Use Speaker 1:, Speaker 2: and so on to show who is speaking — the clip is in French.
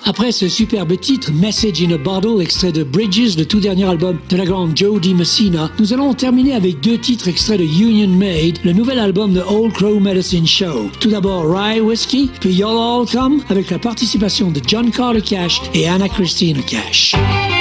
Speaker 1: Après ce superbe titre, Message in a Bottle, extrait de Bridges, le tout dernier album de la grande Jo Dee Messina, nous allons terminer avec 2 titres extraits de Union Made, le nouvel album de Old Crow Medicine Show. Tout d'abord Rye Whiskey, puis You'll All Come, avec la participation de John Carter Cash et Anna Christina Cash.